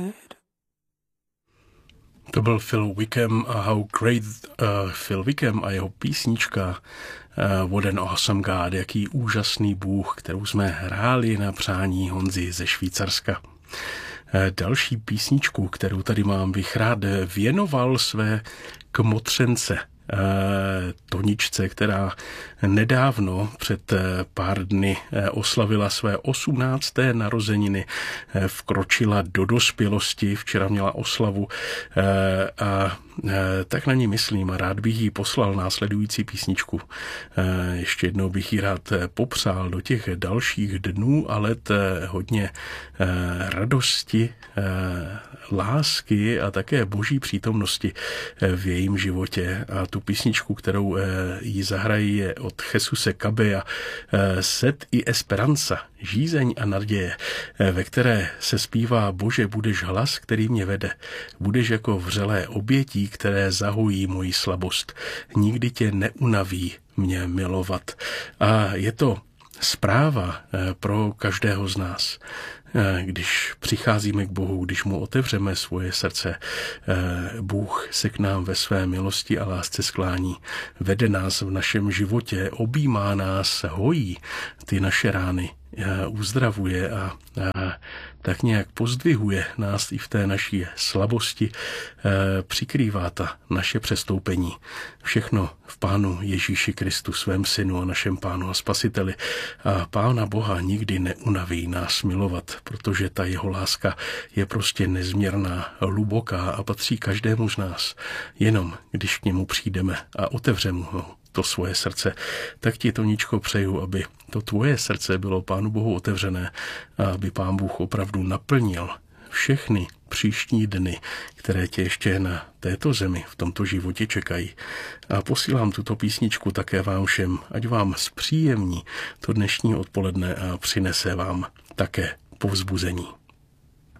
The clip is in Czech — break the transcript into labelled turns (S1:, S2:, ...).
S1: To byl Phil Wickham a How Great Phil Wickham a jeho písnička What an Awesome God, jaký úžasný Bůh, kterou jsme hráli na přání Honzy ze Švýcarska. Další písničku, kterou tady mám, bych rád věnoval své kmotřence, Toničce, která nedávno před pár dny oslavila své 18. narozeniny, vkročila do dospělosti, včera měla oslavu a tak na ní myslím a rád bych jí poslal následující písničku. Ještě jednou bych jí rád popřál do těch dalších dnů a let hodně radosti, lásky a také boží přítomnosti v jejím životě. A tu písničku, kterou jí zahrají, je od Jesuse Cabea Set y Esperanza, žízeň a naděje, ve které se zpívá: Bože, budeš hlas, který mě vede. Budeš jako vřelé obětí, které zahojí moji slabost. Nikdy tě neunaví mě milovat. A je to zpráva pro každého z nás. Když přicházíme k Bohu, když mu otevřeme svoje srdce, Bůh se k nám ve své milosti a lásce sklání, vede nás v našem životě, objímá nás, hojí ty naše rány, uzdravuje a tak nějak pozdvihuje nás i v té naší slabosti, přikrývá ta naše přestoupení. Všechno v Pánu Ježíši Kristu, svém Synu a našem Pánu a Spasiteli. A Pána Boha nikdy neunaví nás milovat, protože ta jeho láska je prostě nezměrná, hluboká a patří každému z nás. Jenom když k němu přijdeme a otevřeme mu to svoje srdce, tak ti, Toničko, přeju, aby to tvoje srdce bylo Pánu Bohu otevřené a aby Pán Bůh opravdu naplnil všechny příští dny, které tě ještě na této zemi, v tomto životě čekají. A posílám tuto písničku také vám všem, ať vám zpříjemní to dnešní odpoledne a přinese vám také povzbuzení.